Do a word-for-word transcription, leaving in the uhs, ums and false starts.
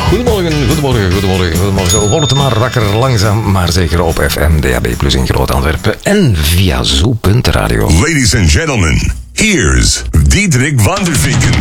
Goedemorgen, goedemorgen, goedemorgen, goedemorgen. Wordt maar wakker, langzaam, maar zeker op F M, D A B plus in Groot Antwerpen en via zoo punt radio. Ladies and gentlemen, here's Diederik van der Vinken.